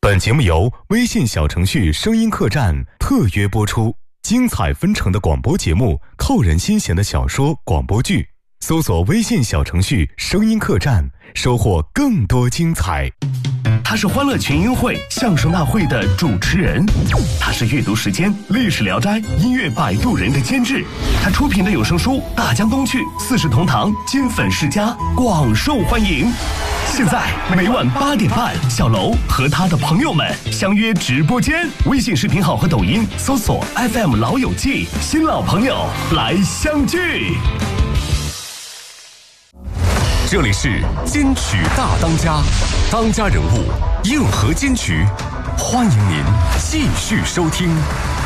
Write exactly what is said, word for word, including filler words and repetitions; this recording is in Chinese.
本节目由微信小程序声音客栈特约播出，精彩纷呈的广播节目，扣人心弦的小说广播剧，搜索微信小程序声音客栈，收获更多精彩。 他是欢乐群英会相声大会的主持人，他是阅读时间历史聊斋音乐摆渡人的监制，他出品的有声书《大江东去》四世同堂金粉世家广受欢迎。现在每晚八点半，小楼和他的朋友们相约直播间，微信视频号和抖音搜索 F M 老友记，新老朋友来相聚。 这里是金曲大当家，当家人物硬核金曲，欢迎您继续收听。